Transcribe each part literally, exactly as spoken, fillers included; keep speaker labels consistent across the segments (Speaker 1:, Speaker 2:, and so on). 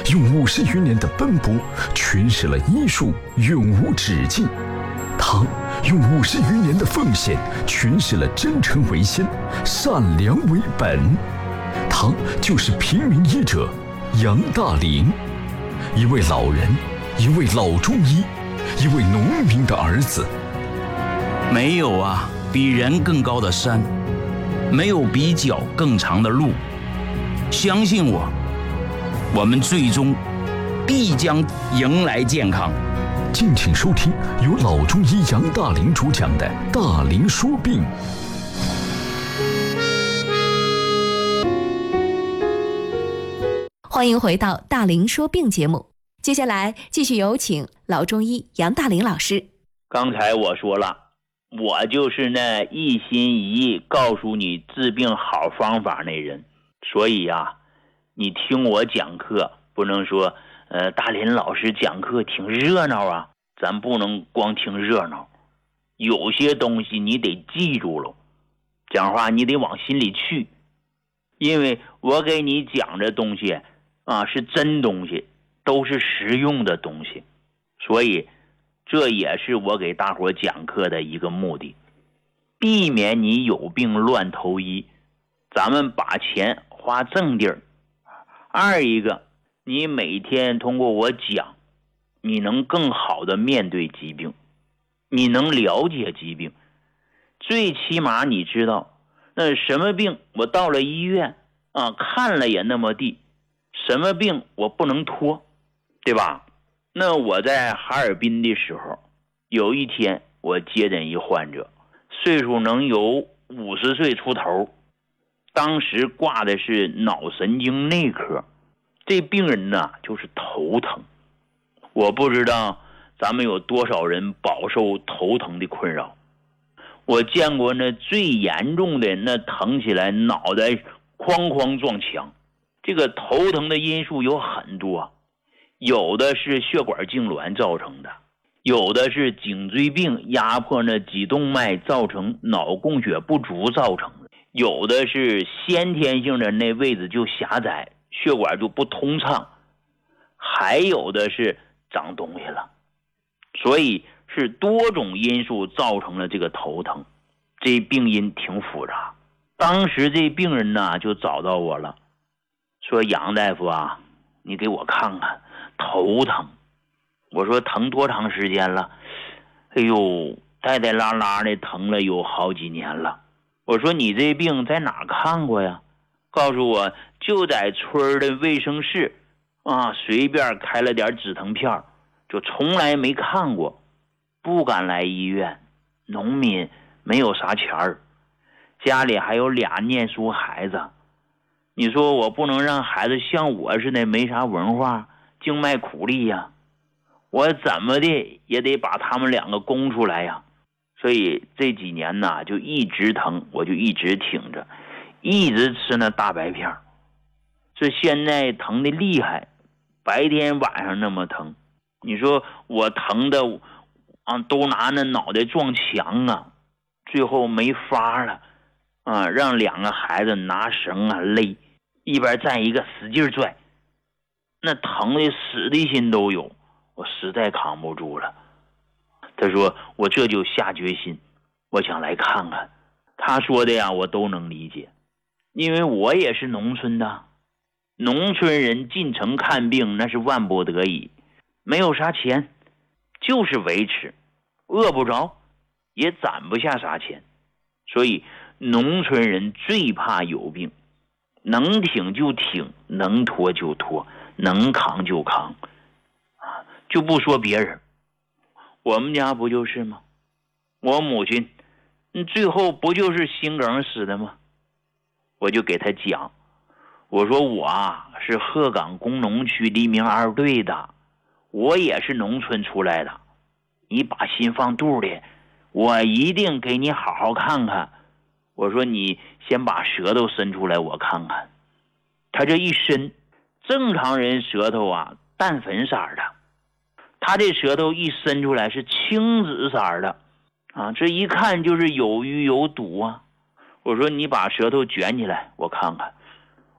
Speaker 1: 用五十余年的奔波诠释了艺术永无止境。他用五十余年的奉献诠释了真诚为先，善良为本。他就是平民医者杨大林，一位老人，一位老中医，一位农民的儿子。
Speaker 2: 没有啊比人更高的山，没有比脚更长的路。相信我，我们最终必将迎来健康。
Speaker 1: 敬请收听由老中医杨大林主讲的《大林说病》。
Speaker 3: 欢迎回到《大林说病》节目，接下来继续有请老中医杨大林老师。
Speaker 4: 刚才我说了，我就是那一心一意告诉你治病好方法那人，所以呀、啊，你听我讲课不能说呃，大林老师讲课挺热闹啊，咱不能光听热闹，有些东西你得记住了，讲话你得往心里去，因为我给你讲的东西啊是真东西，都是实用的东西，所以这也是我给大伙讲课的一个目的，避免你有病乱投医，咱们把钱花正地儿。二一个，你每天通过我讲，你能更好的面对疾病，你能了解疾病，最起码你知道那什么病我到了医院啊看了也那么地，什么病我不能拖，对吧？那我在哈尔滨的时候，有一天我接诊一患者，岁数能有五十岁出头，当时挂的是脑神经内科，这病人呢就是头疼。我不知道咱们有多少人饱受头疼的困扰，我见过那最严重的，那疼起来脑袋哐哐撞墙。这个头疼的因素有很多，有的是血管痉挛造成的，有的是颈椎病压迫那脊动脉造成脑供血不足造成的，有的是先天性的那位置就狭窄，血管就不通畅，还有的是长东西了，所以是多种因素造成了这个头疼，这病因挺复杂。当时这病人呢就找到我了，说杨大夫啊，你给我看看头疼。我说疼多长时间了？哎呦，带带拉拉的疼了有好几年了。我说你这病在哪看过呀？告诉我就在村的卫生室啊，随便开了点止疼片，就从来没看过，不敢来医院。农民没有啥钱儿，家里还有俩念书孩子，你说我不能让孩子像我似的没啥文化，静脉苦力呀，我怎么的也得把他们两个供出来呀。所以这几年呢就一直疼，我就一直挺着，一直吃那大白片，这现在疼的厉害，白天晚上那么疼。你说我疼的啊，都拿那脑袋撞墙啊，最后没法了啊，让两个孩子拿绳啊勒，一边站一个使劲拽，那疼的死的心都有，我实在扛不住了。他说我这就下决心，我想来看看。他说的呀我都能理解，因为我也是农村的，农村人进城看病那是万不得已，没有啥钱，就是维持，饿不着也攒不下啥钱，所以农村人最怕有病，能挺就挺，能拖就拖，能扛就扛，就不说别人，我们家不就是吗？我母亲最后不就是心梗死的吗？我就给他讲，我说我啊是鹤岗工农区黎明二队的，我也是农村出来的，你把心放肚里，我一定给你好好看看。我说你先把舌头伸出来我看看。他这一伸，正常人舌头啊淡粉色的，他这舌头一伸出来是青紫色的啊，这一看就是有淤有堵啊。我说你把舌头卷起来我看看，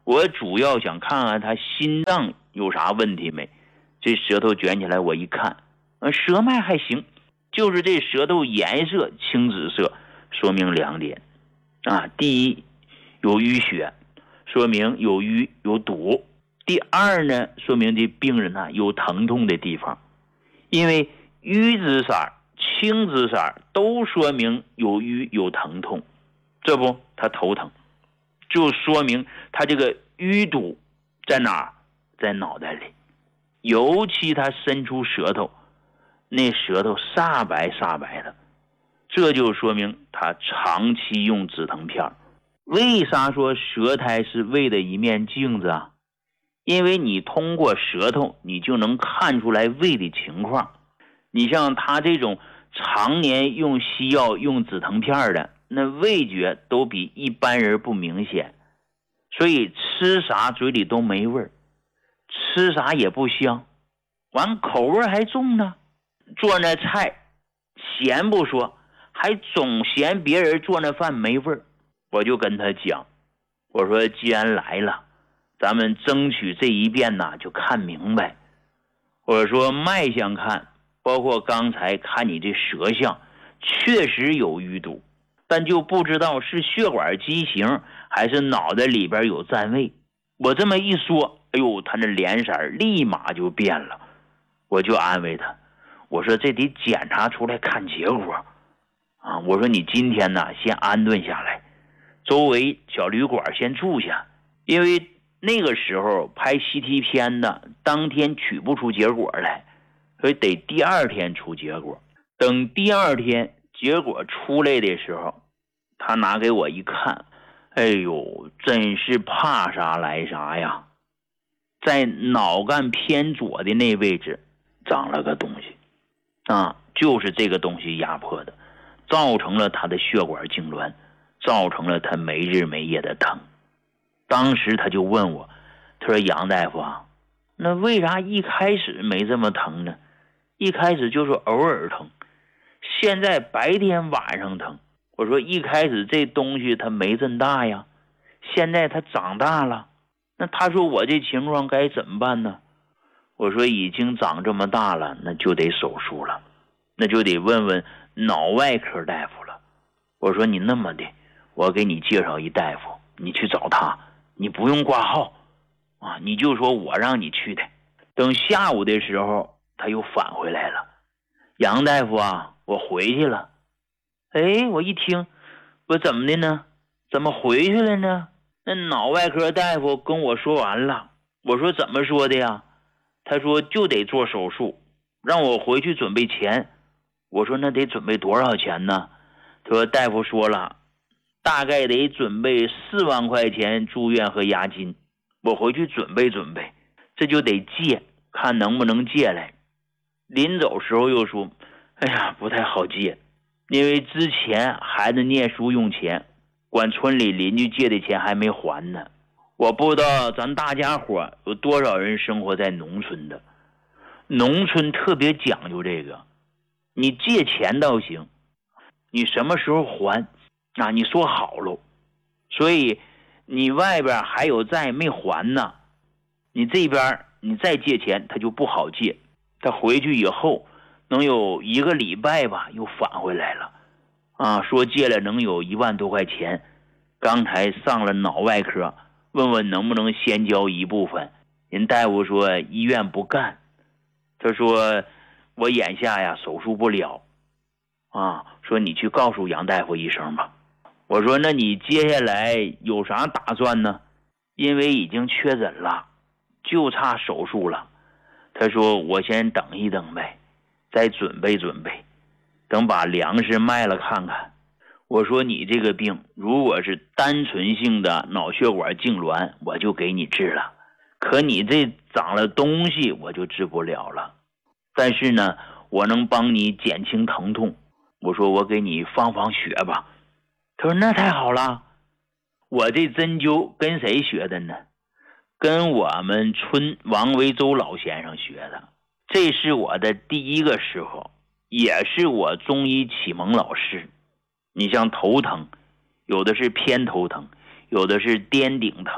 Speaker 4: 我主要想看看他心脏有啥问题没。这舌头卷起来我一看，呃，舌脉还行，就是这舌头颜色青紫色，说明两点啊。第一，有淤血，说明有淤有堵。第二呢，说明这病人啊有疼痛的地方。因为淤紫色、青紫色都说明有淤有疼痛，这不他头疼，就说明他这个淤堵在哪儿？在脑袋里。尤其他伸出舌头，那舌头煞白煞白的，这就说明他长期用止疼片。为啥说舌苔是胃的一面镜子啊？因为你通过舌头你就能看出来胃的情况。你像他这种常年用西药用止疼片的，那味觉都比一般人不明显，所以吃啥嘴里都没味儿，吃啥也不香，完口味还重呢。做那菜咸不说，还总嫌别人做那饭没味儿。我就跟他讲，我说既然来了，咱们争取这一遍呢就看明白。我说脉象看，包括刚才看你这舌象，确实有淤堵，但就不知道是血管畸形还是脑袋里边有占位。我这么一说，哎呦，他那脸色立马就变了。我就安慰他，我说这得检查出来看结果啊！我说你今天呢先安顿下来，周围小旅馆先住下，因为那个时候拍 C T 片的当天取不出结果来，所以得第二天出结果。等第二天结果出来的时候，他拿给我一看，哎呦，真是怕啥来啥呀！在脑干偏左的那位置长了个东西啊，就是这个东西压迫的，造成了他的血管痉挛，造成了他没日没夜的疼。当时他就问我，他说杨大夫啊，那为啥一开始没这么疼呢？一开始就是偶尔疼，现在白天晚上疼。我说一开始这东西它没这么大呀，现在它长大了。那他说我这情况该怎么办呢？我说已经长这么大了，那就得手术了，那就得问问脑外科大夫了。我说你那么的，我给你介绍一大夫，你去找他，你不用挂号啊，你就说我让你去的。等下午的时候他又返回来了，杨大夫啊，我回去了。哎，我一听，我怎么的呢？怎么回去了呢？那脑外科大夫跟我说完了。我说怎么说的呀？他说就得做手术，让我回去准备钱。我说那得准备多少钱呢？他说大夫说了，大概得准备四万块钱住院和押金，我回去准备准备，这就得借，看能不能借来。临走时候又说，哎呀，不太好借，因为之前孩子念书用钱，管村里邻居借的钱还没还呢。我不知道咱大家伙有多少人生活在农村的，农村特别讲究这个，你借钱倒行，你什么时候还啊？你说好喽。所以你外边还有债没还呢，你这边你再借钱他就不好借，他回去以后能有一个礼拜吧又返回来了啊，说借了能有一万多块钱，刚才上了脑外科，问问能不能先交一部分，人大夫说医院不干，他说我眼下呀手术不了啊，说你去告诉杨大夫一声吧。我说那你接下来有啥打算呢？因为已经确诊了，就差手术了。他说我先等一等呗，再准备准备，等把粮食卖了看看。我说你这个病如果是单纯性的脑血管痉挛，我就给你治了，可你这长了东西我就治不了了，但是呢我能帮你减轻疼痛。我说我给你放放血吧。他说那太好了。我这针灸跟谁学的呢？跟我们村王维洲老先生学的，这是我的第一个师傅，也是我中医启蒙老师。你像头疼，有的是偏头疼，有的是颠顶疼，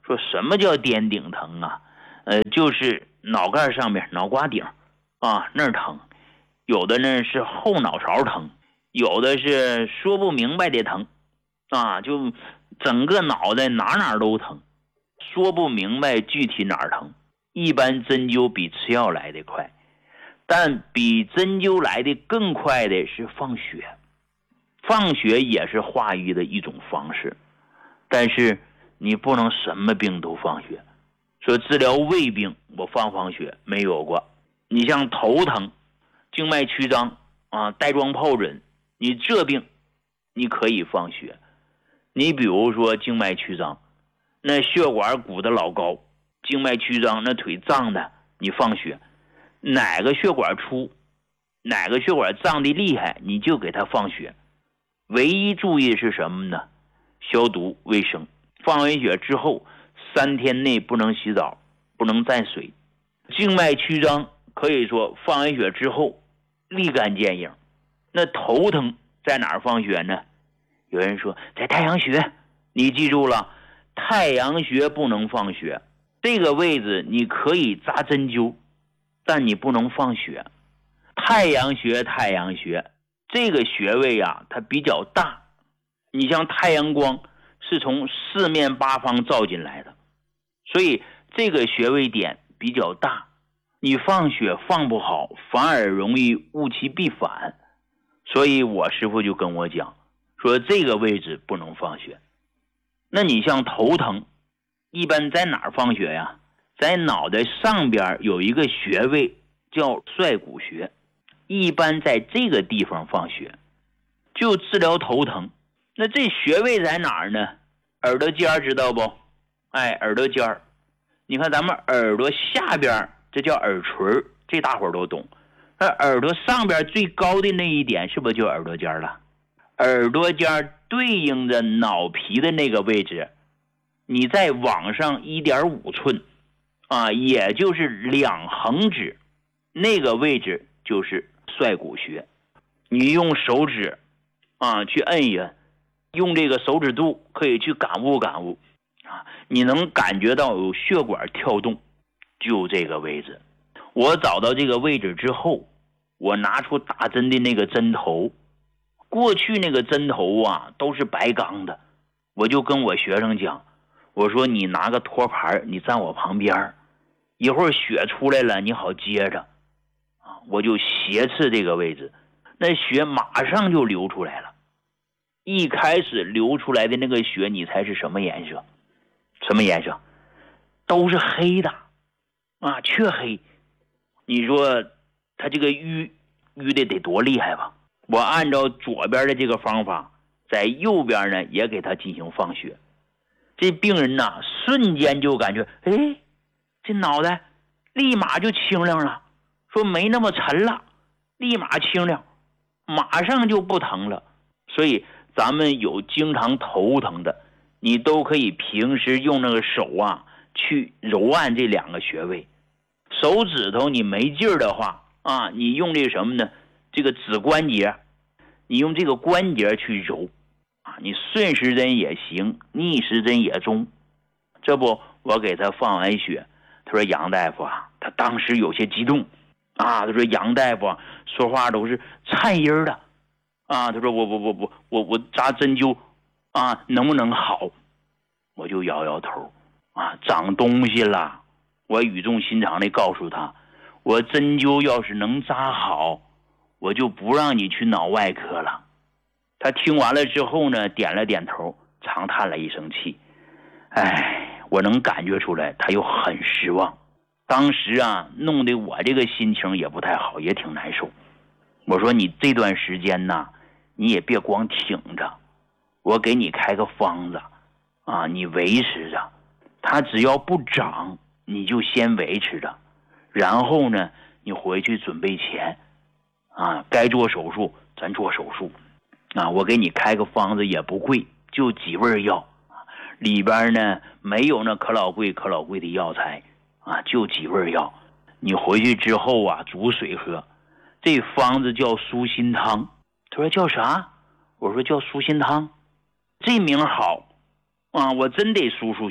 Speaker 4: 说什么叫颠顶疼啊？呃，就是脑盖上面脑瓜顶啊那儿疼，有的呢是后脑勺疼，有的是说不明白的疼啊，就整个脑袋哪哪都疼，说不明白具体哪儿疼。一般针灸比吃药来的快，但比针灸来的更快的是放血。放血也是化瘀的一种方式，但是你不能什么病都放血。说治疗胃病我放放血没有过，你像头疼静脉曲张啊带状疱疹，你这病你可以放血。你比如说静脉曲张，那血管鼓得老高，静脉曲张那腿胀的，你放血，哪个血管粗哪个血管胀的厉害你就给他放血。唯一注意是什么呢？消毒卫生。放完血之后三天内不能洗澡，不能沾水。静脉曲张可以说放完血之后立竿见影。那头疼在哪儿放血呢？有人说在太阳穴，你记住了，太阳穴不能放血，这个位置你可以扎针灸，但你不能放血。太阳穴太阳穴这个穴位啊它比较大，你像太阳光是从四面八方照进来的，所以这个穴位点比较大，你放血放不好反而容易物极必反。所以我师父就跟我讲说这个位置不能放血。那你像头疼一般在哪儿放血呀？在脑袋上边有一个穴位叫率谷穴，一般在这个地方放血就治疗头疼。那这穴位在哪儿呢？耳朵尖知道不？哎，耳朵尖，你看咱们耳朵下边这叫耳垂，这大伙儿都懂。那耳朵上边最高的那一点是不是就耳朵尖了？耳朵尖对应着脑皮的那个位置，你再往上 一点五寸啊，也就是两横指，那个位置就是率谷穴。你用手指啊去摁一摁，用这个手指肚可以去感悟感悟啊，你能感觉到有血管跳动，就这个位置。我找到这个位置之后，我拿出打针的那个针头，过去那个针头啊都是白钢的，我就跟我学生讲，我说你拿个托盘，你站我旁边，一会儿血出来了你好接着啊，我就斜刺这个位置，那血马上就流出来了。一开始流出来的那个血，你猜是什么颜色？什么颜色？都是黑的啊，黢黑。你说他这个淤淤的得多厉害吧？我按照左边的这个方法，在右边呢也给他进行放血。这病人呐，瞬间就感觉，哎，这脑袋立马就清亮了，说没那么沉了，立马清亮，马上就不疼了。所以咱们有经常头疼的，你都可以平时用那个手啊去揉按这两个穴位。手指头你没劲儿的话啊，你用这个什么呢？这个指关节，你用这个关节去揉啊，你顺时针也行，逆时针也中。这不我给他放完血，他说杨大夫啊，他当时有些激动啊，他说杨大夫、啊、说话都是颤音的啊，他说我我我我我我扎针灸啊，能不能好？我就摇摇头啊，长东西了。我语重心长地告诉他，我针灸要是能扎好，我就不让你去脑外科了。他听完了之后呢，点了点头，长叹了一声气。哎，我能感觉出来他又很失望。当时啊，弄得我这个心情也不太好，也挺难受。我说你这段时间呢，你也别光挺着，我给你开个方子啊，你维持着，他只要不长你就先维持着，然后呢你回去准备钱啊，该做手术咱做手术啊，我给你开个方子也不贵，就几味药，里边呢没有那可老贵可老贵的药材啊，就几味药。你回去之后啊煮水喝，这方子叫舒心汤。他说叫啥？我说叫舒心汤。这名好啊，我真得舒舒心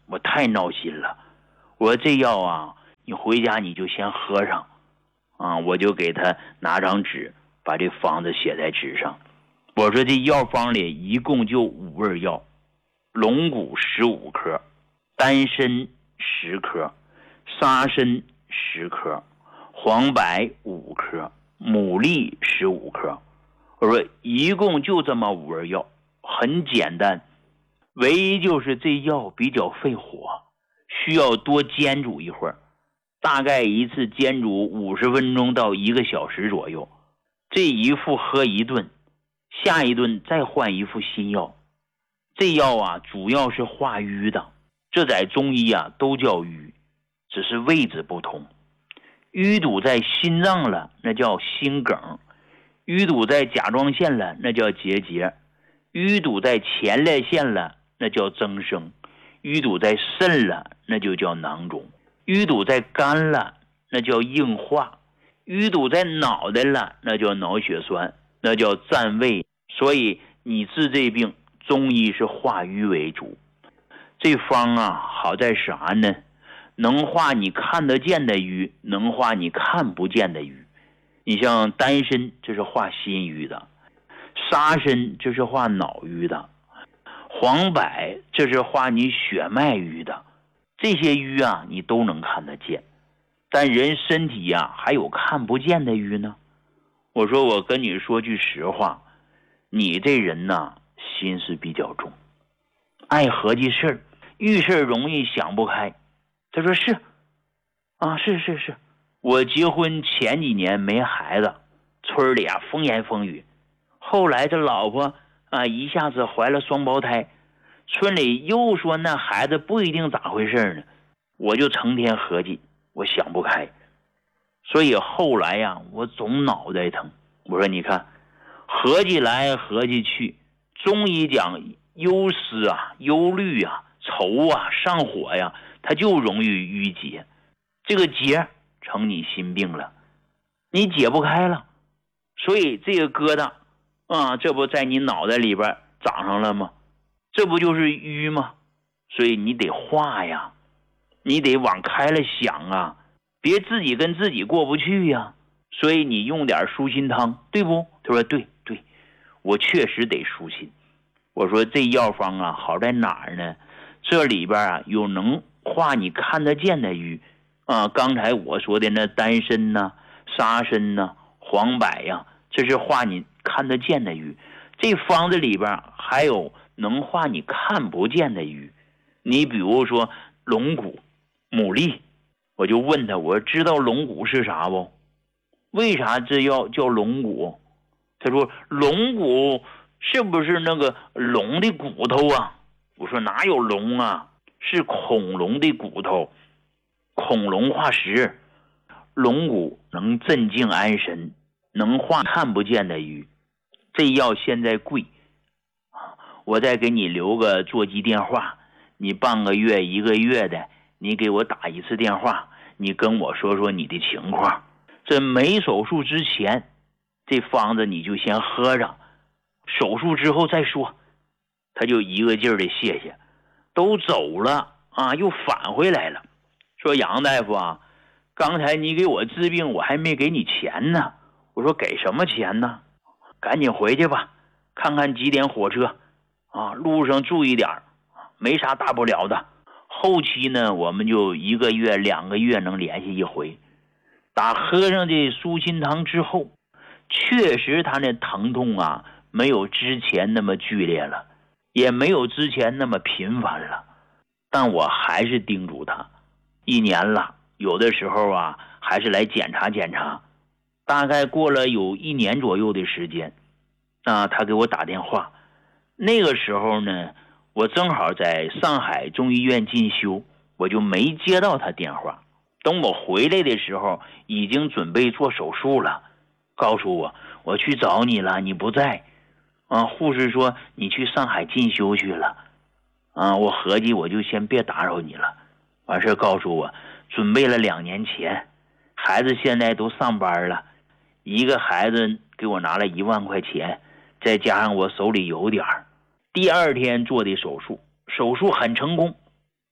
Speaker 4: 我太闹心了。我说这药啊，你回家你就先喝上啊。我就给他拿张纸，把这方子写在纸上。我说这药方里一共就五味药，龙骨十五克，丹参十克，沙参十克，黄柏五克，牡蛎十五克。我说一共就这么五味药，很简单，唯一就是这药比较费火，需要多煎煮一会儿，大概一次煎煮五十分钟到一个小时左右。这一副喝一顿，下一顿再换一副新药。这药啊主要是化瘀的，这在中医啊都叫瘀，只是位置不同。淤堵在心脏了，那叫心梗；淤堵在甲状腺了，那叫结节；淤堵在前列腺了，那叫增生；淤堵在肾了，那就叫囊肿；淤堵在肝了，那叫硬化；淤堵在脑袋了，那叫脑血栓，那叫占位。所以你治这病，中医是化瘀为主。这方啊好在啥呢？能化你看得见的瘀，能化你看不见的瘀。你像丹参，这是化心瘀的；沙参，这是化脑瘀的；黄柏，这是化你血脉瘀的。这些瘀啊你都能看得见，但人身体啊还有看不见的瘀呢。我说我跟你说句实话，你这人呐心思比较重，爱合计事儿，遇事容易想不开。他说是啊，是是是，我结婚前几年没孩子，村里啊风言风语，后来这老婆啊一下子怀了双胞胎，村里又说那孩子不一定咋回事呢，我就成天合计，我想不开，所以后来呀我总脑袋疼。我说你看，合计来合计去，中医讲忧思啊、忧虑啊、愁啊、上火呀，它就容易郁结，这个结成你心病了，你解不开了，所以这个疙瘩啊，这不在你脑袋里边长上了吗？这不就是瘀吗？所以你得化呀，你得往开了想啊，别自己跟自己过不去呀。所以你用点舒心汤，对不？他说对对，我确实得舒心。我说这药方啊好在哪儿呢？这里边啊有能化你看得见的瘀啊，刚才我说的那丹参呐、沙参呐、黄柏呀，这是化你看得见的瘀。这方子里边还有能化你看不见的瘀。你比如说龙骨、牡蛎，我就问他，我说知道龙骨是啥不？为啥这药叫龙骨？他说龙骨是不是那个龙的骨头啊？我说哪有龙啊，是恐龙的骨头，恐龙化石。龙骨能镇静安神，能化看不见的瘀。这药现在贵，我再给你留个座机电话，你半个月一个月的，你给我打一次电话，你跟我说说你的情况。这没手术之前，这方子你就先喝上，手术之后再说。他就一个劲儿的谢谢，都走了啊，又返回来了，说杨大夫啊，刚才你给我治病，我还没给你钱呢。我说给什么钱呢？赶紧回去吧，看看几点火车啊，路上注意点，没啥大不了的。后期呢，我们就一个月两个月能联系一回。打喝上这舒心汤之后，确实他那疼痛啊没有之前那么剧烈了，也没有之前那么频繁了。但我还是叮嘱他，一年了，有的时候啊还是来检查检查。大概过了有一年左右的时间啊，他给我打电话。那个时候呢，我正好在上海中医院进修，我就没接到他电话。等我回来的时候，已经准备做手术了，告诉我我去找你了，你不在啊。护士说你去上海进修去了啊。我合计我就先别打扰你了，完事告诉我准备了两年钱，孩子现在都上班了，一个孩子给我拿了一万块钱，再加上我手里有点儿。第二天做的手术，手术很成功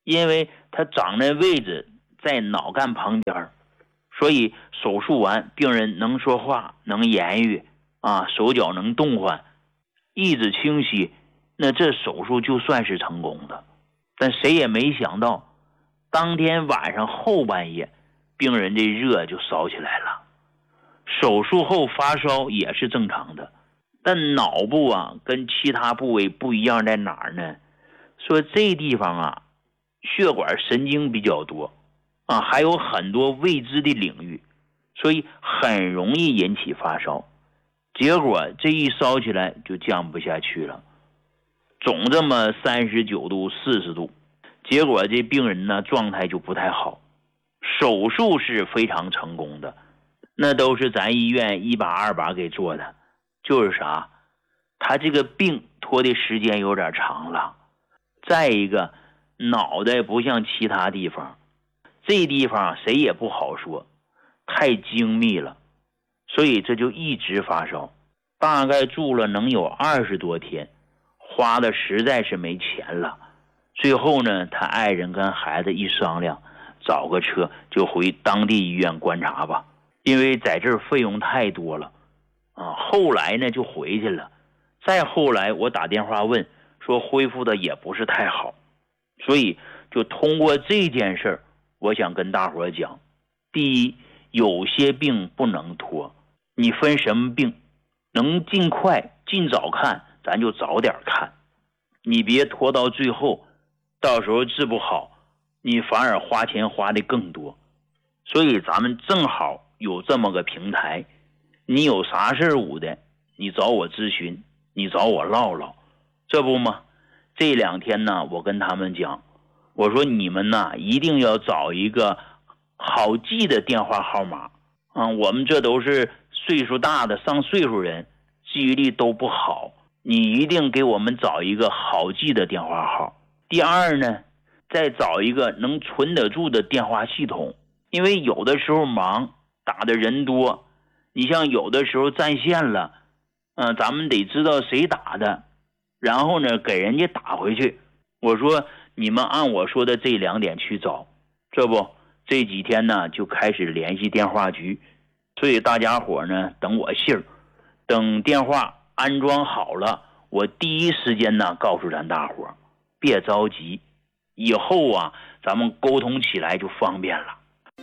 Speaker 4: 因为它长的位置在脑干旁边，所以手术完病人能说话，能言语啊，手脚能动换，意志清晰，那这手术就算是成功的。但谁也没想到，当天晚上后半夜，病人这热就烧起来了。手术后发烧也是正常的，但脑部啊跟其他部位不一样在哪儿呢？说这地方啊血管神经比较多啊，还有很多未知的领域，所以很容易引起发烧。结果这一烧起来就降不下去了，总这么三十九度四十度，结果这病人呢状态就不太好。手术是非常成功的，那都是咱医院一把二把给做的。就是啥，他这个病拖的时间有点长了，再一个脑袋不像其他地方，这地方谁也不好说，太精密了，所以这就一直发烧，大概住了能有二十多天，花的实在是没钱了。最后呢，他爱人跟孩子一商量，找个车就回当地医院观察吧，因为在这儿费用太多了啊。后来呢就回去了，再后来我打电话问，说恢复的也不是太好。所以就通过这件事儿，我想跟大伙讲，第一，有些病不能拖，你分什么病，能尽快尽早看咱就早点看，你别拖到最后，到时候治不好你反而花钱花的更多。所以咱们正好有这么个平台，你有啥事儿的你找我咨询，你找我唠唠，这不吗？这两天呢我跟他们讲，我说你们呢一定要找一个好记的电话号码啊，我们这都是岁数大的上岁数人，记忆力都不好，你一定给我们找一个好记的电话号。第二呢，再找一个能存得住的电话系统，因为有的时候忙打的人多，你像有的时候占线了，嗯、呃，咱们得知道谁打的，然后呢给人家打回去。我说你们按我说的这两点去找，这不这几天呢就开始联系电话局，所以大家伙呢等我信儿，等电话安装好了，我第一时间呢告诉咱大伙，别着急，以后啊咱们沟通起来就方便了。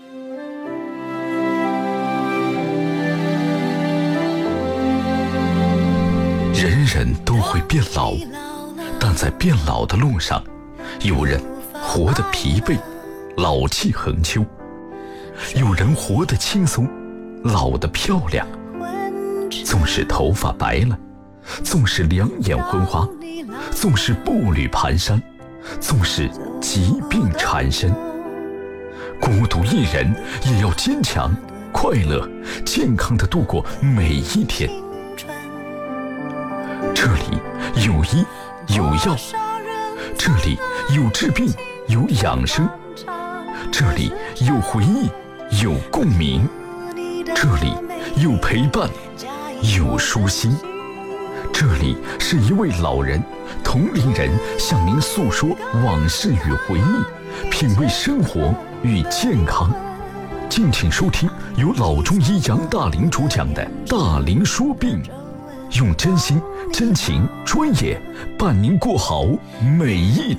Speaker 1: 人人都会变老，但在变老的路上，有人活得疲惫，老气横秋；有人活得轻松，老得漂亮。纵使头发白了，纵使两眼昏花，纵使步履蹒跚，纵使疾病缠身，孤独一人也要坚强、快乐、健康地度过每一天。这里有医有药，这里有治病有养生，这里有回忆有共鸣，这里有陪伴有舒心。这里是一位老人同龄人向您诉说往事与回忆，品味生活与健康。敬请收听由老中医杨大林主讲的大林说病，用真心真情专业伴您过好每一天。